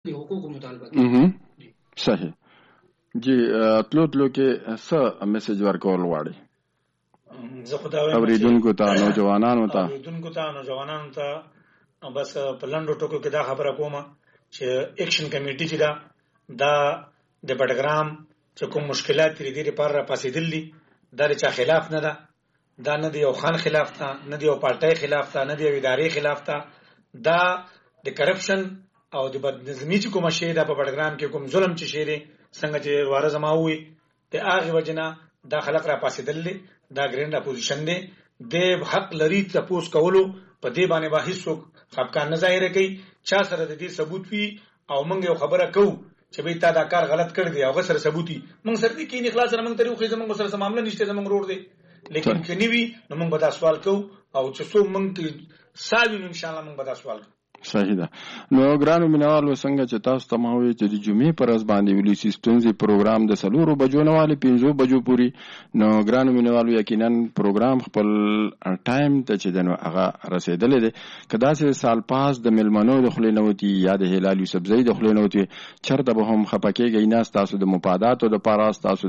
حقوقو مطالبه. صحیح جی. تلو کې څه میسج ورکول غواړي زه خدای وایم اوریدونکو ته نوجوانانو ته بس په لنډو ټکو کې دا خبره کوم چې اکشن کمیټي چې دا د بټګرام چې کوم مشکلات لري د لپاره پاسېدل دي دا چا خلاف نه ده، دا نه دی یو خان خلاف ته، نه دی یو پارټای خلاف ته، نه دی یو ادارې خلاف ته، دا د کرپشن او د بدنظمي چې کوم شی دا په بټګرام کې کوم ظلم چې شی دی څنګه چې وارزما وي د هغه وجنه دا خلق را پاسېدل دي. دا ګرینډ اپوزیشن دی، د حق لري تاسو کولو په دې باندې به هیڅ خپکان نه ظاهر کوي. چا سره د دې ثبوت وي او موږ یو خبره کوو چې به تا دا کار غلط کړی دی او غسر ثبوتي موږ سره دې کې نه اخلاص سره موږ تریو خې زموږ سره معاملې نشته زموږ روړ دی، لیکن کني وي نو موږ به دا سوال کوو او چې څو موږ ساوي ان شاء الله موږ به دا سوال کوو. صحیح ده. نو ګرانو مینوالو څنګه چې تاسو ته ما وایي چې د جمعې پر ورځ باندې ویلي سیستونزي پروګرام د 4 بجو نه والي 5 بجو پوری. نو ګرانو مینوالو یقینا پروګرام خپل ټایم ته چې دنو هغه رسیدلې ده. کدا چې سال پاس د ملمنو د خلینوتی یا د هلال یوسف زئی د خلینوتی چرته به هم خپکیږي نه تاسو د مفاداتو د پاراس تاسو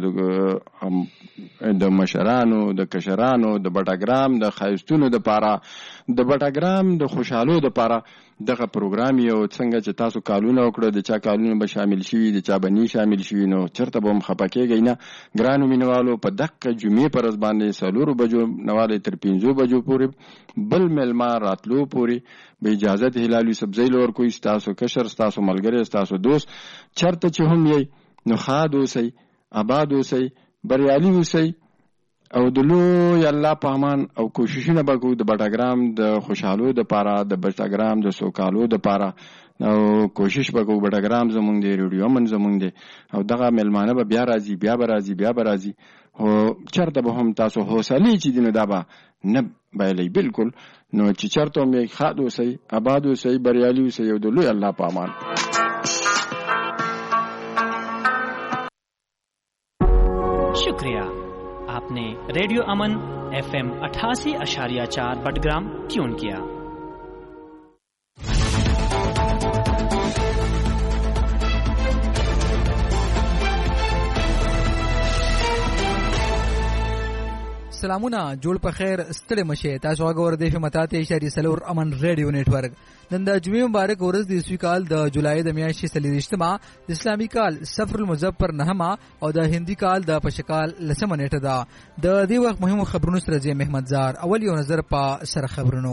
د مشرانو د کشرانو د بټاګرام د خایستونو د پارا د بټاګرام د خوشحالو د پارا دغه پروګرام یو څنګه چې تاسو کالونه وکړه د چا کالونه به شامل شي د چا بني شامل شي نو چرته به هم خپکیږي نه. ګرانو مینوالو په دغه جمعې پر ورځ باندې 4 بجو نواله تر 5 بجو پورې بل ملما راتلو پورې به اجازه د هلال یوسف زئی لور کوئی تاسو کشر تاسو ملګری تاسو دوست چرته چې هم یې نو خاد اوسئ آباد اوسئ بریالي اوسئ او د لوی الله په امان او کوششونه وکړو د بټاګرام د خوشحالو د پاره د بټاګرام د سوکالو د پاره او کوشش وکړو بټاګرام زمونږ دی ریډیو من زمونږ دی او دغه ملمانه به بیا راځي بیا راځي او چرته به هم تاسو حوصله چې دینو دا به نه بایلې بالکل نو چې چرته مې خادو سي آبادو سي بریالي سي او د لوی الله په امان. शुक्रिया. आपने रेडियो अमन FM 88.4 बटग्राम ट्यून किया. سلامونه جوړ په خیر ستړي مشه تاسو هغه د فمتاته اشاری سلور امن ریډیو نتورک نن د جمعې مبارک ورځ د اسوي کال د جولای د میاشتې 30 د اسلامي کال صفر المظفر 9 او د هندي کال د پشکال 10 نیټه ده. د دې وخت مهمو خبرونو سره زی محمد زار. اول یو نظر په سر خبرونو.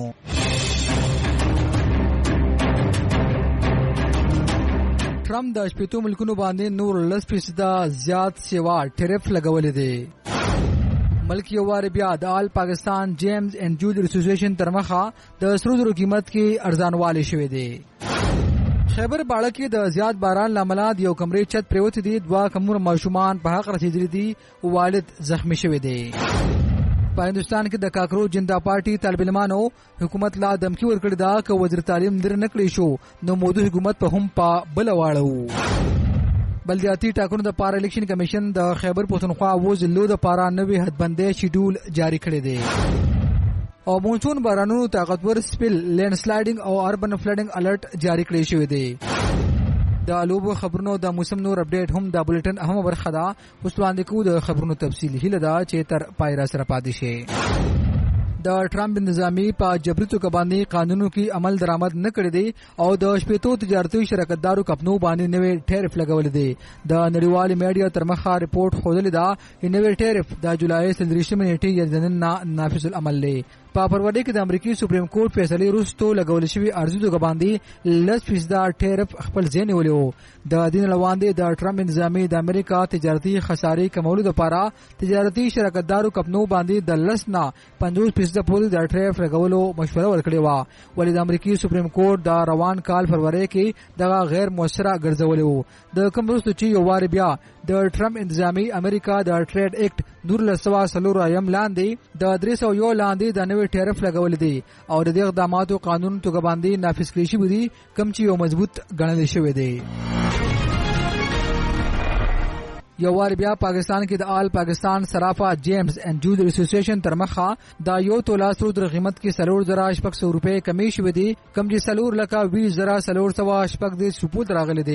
ټرمپ د شپږ ملکونو باندې نور 10% زیات سیوا ټریف لګولې دي. ملک یو وار بیا د آل پاکستان جیمز اینڈ جولر اسوسییشن ترمخه د سرو زرو قیمت کې ارزانواله شوې دي. خیبر باړه کې د زیات باران لامل د یو کمرې چت پریوت دي. 2 کمور ماشومان په حق رسیدلي دي او والد زخمی شوی دی. په هندستان کې د کاکروچ جنتا پارټي طالب علمانو حکومت لا دمکی ورکړه دا ک وزیر تعلیم در نکړي شو نو مودو حکومت په هم په بل واړو. بلدیاتی ټاکنو د پار الیکشن کمیشن د خیبر پښتونخوا وزلو د پارا نوې حدبندۍ شیډول جاری کړی دی. او مونسون بارانونو طاقتور سپیل لینډ سلایډینګ او اربن فلډینګ الرټ جاری کړی شوی دی. د لوبو خبرونو د موسم نور اپډیټ هم د بولټن اهم برخه ده. اوس وړاندې کوو د خبرونو تفصیل هله دا چې تر پای را سره پاتې شي. د ټرمپ نظامی په جبري توګه باندې قانونو کې عمل درآمد نه کړی دی او د شپېتو تجارتي شرکتدارو کمپنو باندې نوې ټیرف لګولې دي. د نړیوال میډیا ترمخه رپورت خوذلې ده چې نوې ټیرف د جولای 30 نیټې یزنن نافذ العمل لې. په فروری کې د امریکای سپریم کورټ فیصله وروسته لګول شوی ارزو توګه باندې 10% ټیرف خپل ځین ولو. د دین لواندې د ټرمپ نظامی د امریکا تجارتي خسارې کمولو لپاره تجارتي شرکتدارو کمپنو باندې د 10 نه 50% پورې د ټیرف لګولو مشوره ورکړې و. ولې د امریکای سپریم کورټ د روان کال فروری کې دغه غیر موثره ګرځولې و. د کوم وروسته چې یو وار بیا د ټرمپ نظامی امریکا د ټریډ اکټ 2014 ایم لاندې د 301 لاندې د نوې ټیرف لګول دي او د دې اقداماتو قانون توګه باندې نافذ کړی شوی دی کوم چې یو مضبوط ګڼل شوی دی. یو وار بیا پاکستان کې د آل پاکستان صرافه جیمز اینڈ جولر اسوسییشن ترمخه د یو تولا سرو در قیمت کې 3,600 روپے کمی شوی دی کوم چې 4,20,400 شپږ د سپود راغلي دي.